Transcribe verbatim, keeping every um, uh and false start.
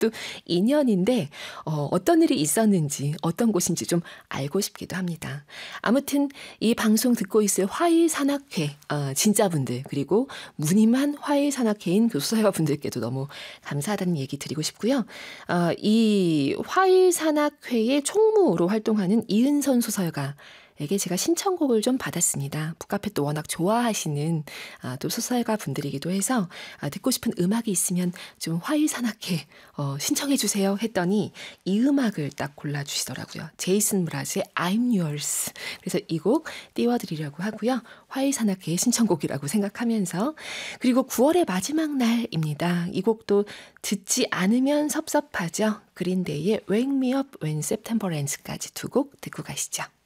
또 인연인데 어, 어떤 일이 있었는지 어떤 곳인지 좀 알고 싶기도 합니다. 아무튼 이 방송 듣고 있을 화일산악회 어, 진짜분들 그리고 무늬만 화일산악회인 그 소설가분들께도 너무 감사하다는 얘기 드리고 싶고요. 어, 이 화일산악회의 총무로 활동하는 이은선 소설가 에게 제가 신청곡을 좀 받았습니다. 북카페 또 워낙 좋아하시는 아, 또 소설가 분들이기도 해서 아, 듣고 싶은 음악이 있으면 좀 화일산악회 어, 신청해 주세요 했더니 이 음악을 딱 골라주시더라고요. 제이슨 무라즈의 I'm Yours. 그래서 이 곡 띄워드리려고 하고요. 화일산악회의 신청곡이라고 생각하면서 그리고 구월의 마지막 날입니다. 이 곡도 듣지 않으면 섭섭하죠. 그린데이의 Wake Me Up When September Ends까지 두 곡 듣고 가시죠.